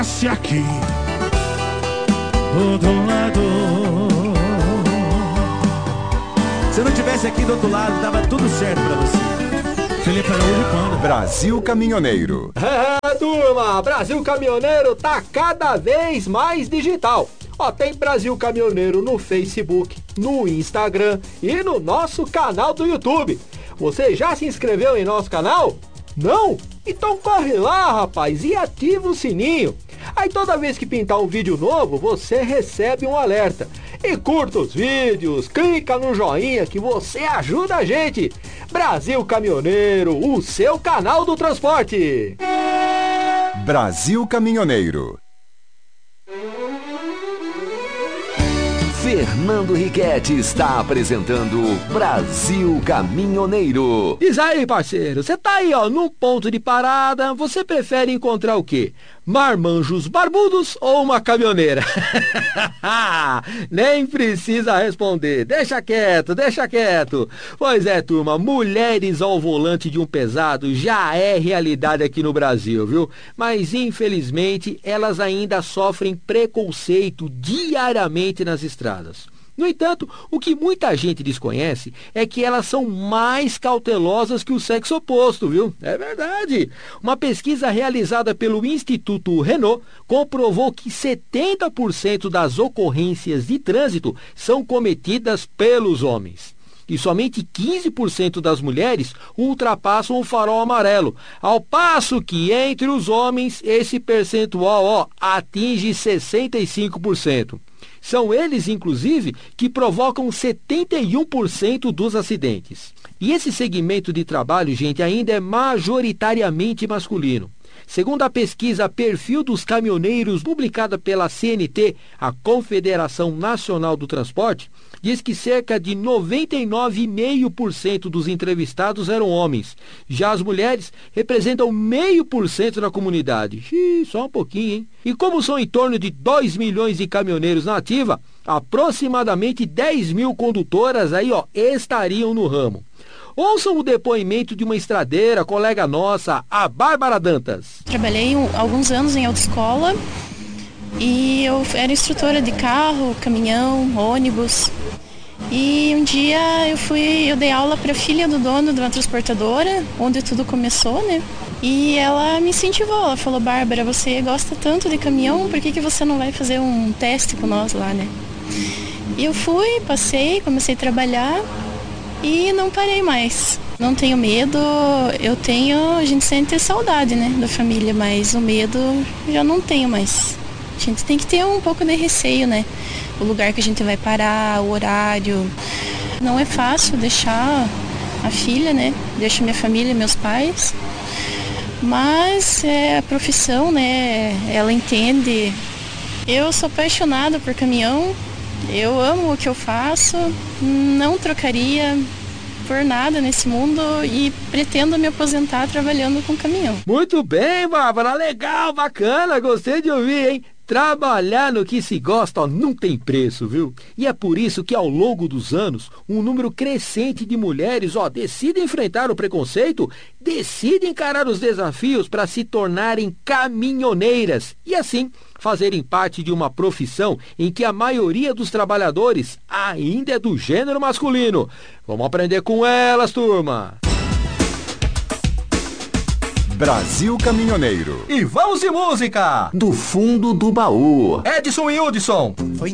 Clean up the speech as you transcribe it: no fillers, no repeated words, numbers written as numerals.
Se aqui do outro lado, se eu não tivesse aqui do outro lado, dava tudo certo pra você. Felipe Araújo Panda. Brasil Caminhoneiro. Turma, Brasil Caminhoneiro tá cada vez mais digital. Ó, tem Brasil Caminhoneiro no Facebook, no Instagram e no nosso canal do YouTube. Você já se inscreveu em nosso canal? Não? Então corre lá, rapaz, e ativa o sininho. Aí toda vez que pintar um vídeo novo, você recebe um alerta. E curta os vídeos, clica no joinha que você ajuda a gente. Brasil Caminhoneiro, o seu canal do transporte. Brasil Caminhoneiro. Fernando Riquetti está apresentando Brasil Caminhoneiro. Diz aí, parceiro, você tá aí, ó, num ponto de parada, você prefere encontrar o quê? Marmanjos barbudos ou uma caminhoneira? Nem precisa responder, deixa quieto, deixa quieto. Pois é, turma, mulheres ao volante de um pesado já é realidade aqui no Brasil, viu? Mas infelizmente elas ainda sofrem preconceito diariamente nas estradas. No entanto, o que muita gente desconhece é que elas são mais cautelosas que o sexo oposto, viu? É verdade. Uma pesquisa realizada pelo Instituto Renault comprovou que 70% das ocorrências de trânsito são cometidas pelos homens. E somente 15% das mulheres ultrapassam o farol amarelo, ao passo que entre os homens esse percentual atinge 65%. São eles, inclusive, que provocam 71% dos acidentes. E esse segmento de trabalho, gente, ainda é majoritariamente masculino. Segundo a pesquisa Perfil dos Caminhoneiros, publicada pela CNT, a Confederação Nacional do Transporte, diz que cerca de 99,5% dos entrevistados eram homens. Já as mulheres representam 0,5% da comunidade. Só um pouquinho, hein? E como são em torno de 2 milhões de caminhoneiros na ativa, aproximadamente 10 mil condutoras aí, estariam no ramo. Ouçam o depoimento de uma estradeira, colega nossa, a Bárbara Dantas. Trabalhei alguns anos em autoescola e eu era instrutora de carro, caminhão, ônibus. E um dia eu dei aula para a filha do dono de uma transportadora, onde tudo começou, né? E ela me incentivou, ela falou: Bárbara, você gosta tanto de caminhão, por que você não vai fazer um teste com nós lá, né? E eu fui, passei, comecei a trabalhar e não parei mais. Não tenho medo, a gente sente saudade, né, da família, mas o medo já não tenho mais. A gente tem que ter um pouco de receio, né? O lugar que a gente vai parar, o horário. Não é fácil deixar a filha, né? Deixo minha família, meus pais. Mas é a profissão, né? Ela entende. Eu sou apaixonada por caminhão. Eu amo o que eu faço. Não trocaria por nada nesse mundo e pretendo me aposentar trabalhando com caminhão. Muito bem, Bárbara. Legal, bacana. Gostei de ouvir, hein? Trabalhar no que se gosta não tem preço, viu? E é por isso que ao longo dos anos, um número crescente de mulheres decide enfrentar o preconceito, decide encarar os desafios para se tornarem caminhoneiras e assim fazerem parte de uma profissão em que a maioria dos trabalhadores ainda é do gênero masculino. Vamos aprender com elas, turma! Brasil Caminhoneiro. E vamos de música! Do fundo do baú. Edson e Hudson.